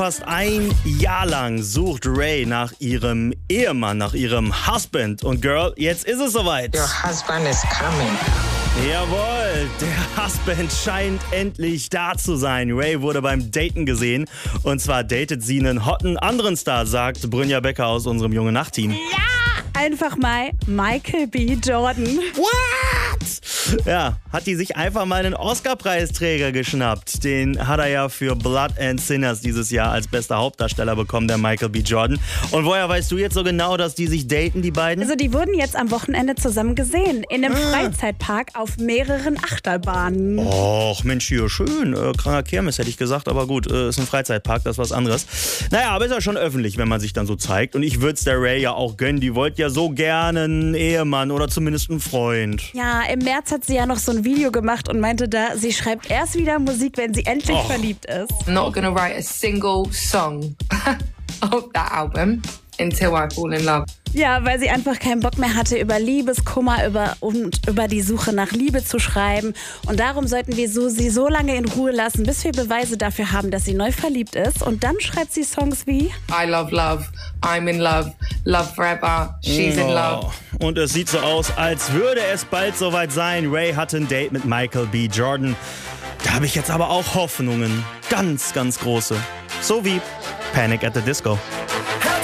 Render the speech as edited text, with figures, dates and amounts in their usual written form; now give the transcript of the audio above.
Fast ein Jahr lang sucht Ray nach ihrem Ehemann, nach ihrem Husband. Und Girl, jetzt ist es soweit. Your husband is coming. Jawohl, der Husband scheint endlich da zu sein. Ray wurde beim Daten gesehen. Und zwar datet sie einen hotten anderen Star, sagt Brynja Becker aus unserem Junge Nacht-Team. Ja, einfach mal Michael B. Jordan. What? Ja, hat die sich einfach mal einen Oscar-Preisträger geschnappt. Den hat er ja für Blood and Sinners dieses Jahr als bester Hauptdarsteller bekommen, der Michael B. Jordan. Und woher weißt du jetzt so genau, dass die sich daten, die beiden? Also die wurden jetzt am Wochenende zusammen gesehen. In einem Freizeitpark auf mehreren Achterbahnen. Och, Mensch, hier, schön. Kranker Kirmes, hätte ich gesagt. Aber gut, ist ein Freizeitpark, das ist was anderes. Naja, aber ist ja schon öffentlich, wenn man sich dann so zeigt. Und ich würde es der Ray ja auch gönnen. Die wollte ja so gerne einen Ehemann oder zumindest einen Freund. Ja, im März hat sie ja noch so ein Video gemacht und meinte da, sie schreibt erst wieder Musik, wenn sie endlich verliebt ist. I'm not gonna write a single song of that album until I fall in love. Ja, weil sie einfach keinen Bock mehr hatte, über Liebeskummer und über die Suche nach Liebe zu schreiben. Und darum sollten wir sie so lange in Ruhe lassen, bis wir Beweise dafür haben, dass sie neu verliebt ist. Und dann schreibt sie Songs wie I love love, I'm in love, love forever, she's in love. Und es sieht so aus, als würde es bald soweit sein. Ray hatte ein Date mit Michael B. Jordan. Da habe ich jetzt aber auch Hoffnungen. Ganz, ganz große. So wie Panic at the Disco.